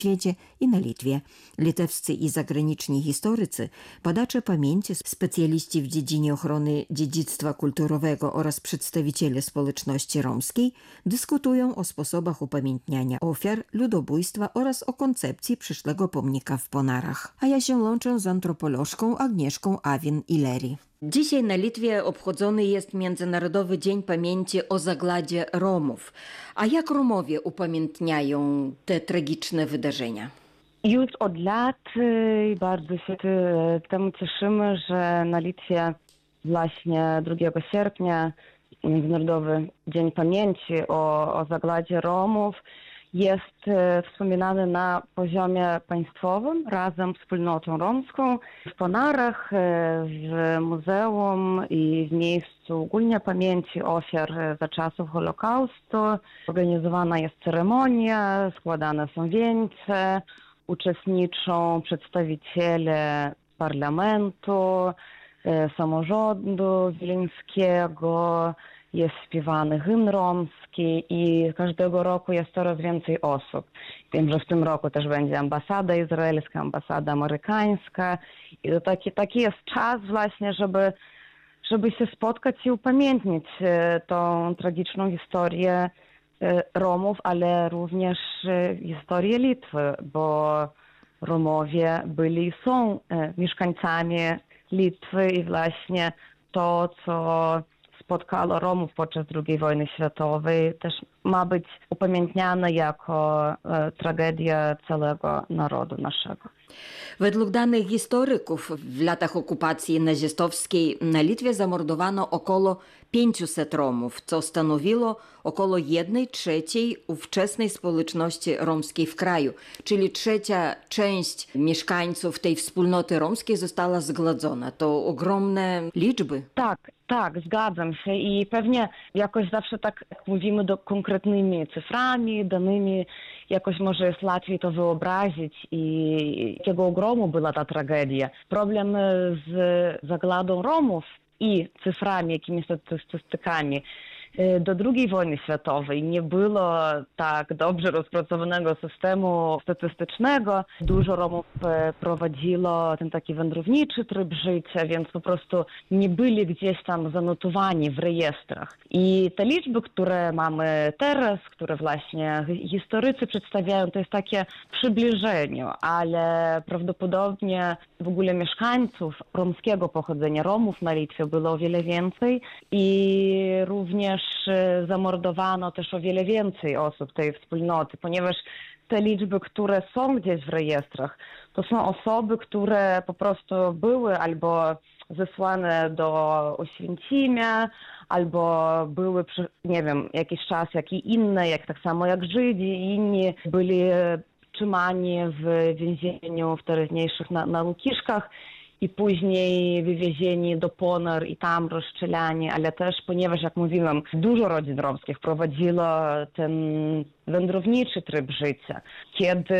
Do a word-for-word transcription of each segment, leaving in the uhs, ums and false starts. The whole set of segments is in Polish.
świecie i na Litwie. Litewscy i zagraniczni historycy, badacze pamięci, specjaliści w dziedzinie ochrony dziedzictwa kulturowego oraz przedstawiciele społeczności romskiej dyskutują o sposobach upamiętniania ofiar ludobójstwa oraz o koncepcji przyszłego pomnika w Ponarach. A ja się łączę z antropolożką Agnieszką Awin-Ileri. Dzisiaj na Litwie obchodzony jest Międzynarodowy Dzień Pamięci o zagładzie Romów. A jak Romowie upamiętniają te tragiczne wydarzenia? Już od lat bardzo się temu cieszymy, że na Litwie właśnie drugiego sierpnia Międzynarodowy Dzień Pamięci o, o zagładzie Romów jest wspominany na poziomie państwowym razem z wspólnotą romską. W Ponarach, w muzeum i w miejscu ogólnie pamięci ofiar za czasów Holokaustu organizowana jest ceremonia, składane są wieńce, uczestniczą przedstawiciele parlamentu, samorządu wileńskiego, jest śpiewany hymn romski i każdego roku jest coraz więcej osób. Wiem, że w tym roku też będzie ambasada izraelska, ambasada amerykańska. I to taki, taki jest czas właśnie, żeby, żeby się spotkać i upamiętnić tą tragiczną historię Romów, ale również historię Litwy, bo Romowie byli i są mieszkańcami Litwy i właśnie to, co spotkało Romów podczas drugiej wojny światowej, też ma być upamiętniane jako e, tragedia całego narodu naszego. Według danych historyków w latach okupacji nazistowskiej na Litwie zamordowano około pięćset Romów, co stanowiło około jednej trzeciej ówczesnej społeczności romskiej w kraju, czyli trzecia część mieszkańców tej wspólnoty romskiej została zgładzona. To ogromne liczby. Tak, tak, zgadzam się i pewnie jakoś zawsze tak mówimy do konkretnymi cyframi, danymi, jakoś może jest łatwiej to wyobrazić i jakiego ogromu była ta tragedia. Problem z zagładą Romów i cyframi, jakimiś statystykami do drugiej wojny światowej nie było tak dobrze rozpracowanego systemu statystycznego. Dużo Romów prowadziło ten taki wędrowniczy tryb życia, więc po prostu nie byli gdzieś tam zanotowani w rejestrach. I te liczby, które mamy teraz, które właśnie historycy przedstawiają, to jest takie przybliżenie, ale prawdopodobnie w ogóle mieszkańców romskiego pochodzenia, Romów na Litwie było o wiele więcej i również zamordowano też o wiele więcej osób tej wspólnoty, ponieważ te liczby, które są gdzieś w rejestrach, to są osoby, które po prostu były albo zesłane do Oświęcimia, albo były, nie wiem, jakiś czas, jak i inne, jak tak samo jak Żydzi i inni byli trzymani w więzieniu w teraźniejszych na, na Łukiszkach i później wywiezieni do Ponar i tam rozstrzelani, ale też, ponieważ, jak mówiłam, dużo rodzin romskich prowadziło ten wędrowniczy tryb życia. Kiedy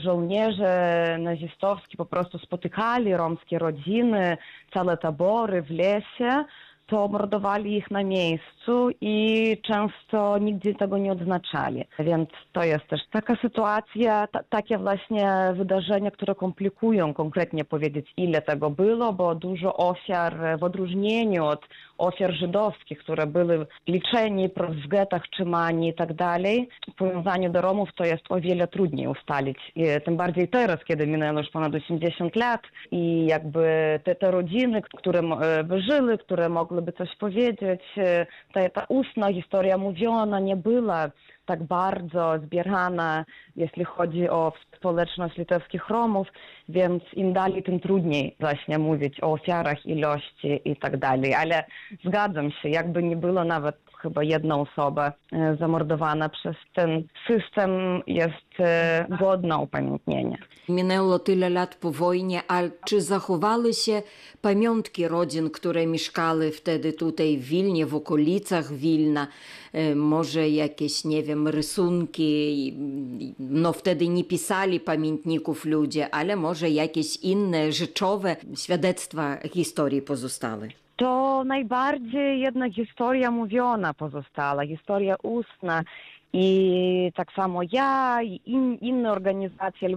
żołnierze nazistowscy po prostu spotykali romskie rodziny, całe tabory w lesie, to mordowali ich na miejscu i często nigdzie tego nie odznaczali. Więc to jest też taka sytuacja, ta, takie właśnie wydarzenia, które komplikują konkretnie powiedzieć, ile tego było, bo dużo ofiar w odróżnieniu od ofiar żydowskich, które były liczeni w getach, trzymani i tak dalej, w powiązaniu do Romów to jest o wiele trudniej ustalić. I tym bardziej teraz, kiedy minęło już ponad osiemdziesiąt lat i jakby te, te rodziny, które wyżyły, które mogłyby coś powiedzieć, ta, ta ustna historia mówiona nie była tak bardzo zbierana, jeśli chodzi o społeczność litewskich Romów, więc im dalej, tym trudniej właśnie mówić o ofiarach, ilości i tak dalej. Ale zgadzam się, jakby nie było nawet chyba jedna osoba zamordowana przez ten system jest godna upamiętnienia. Minęło tyle lat po wojnie, a czy zachowały się pamiątki rodzin, które mieszkały wtedy tutaj w Wilnie, w okolicach Wilna? Może jakieś, nie wiem, rysunki, no wtedy nie pisali pamiętników ludzie, ale może jakieś inne rzeczowe świadectwa historii pozostały? To najbardziej jednak historia mówiona pozostała, historia ustna i tak samo ja i in, inne organizacje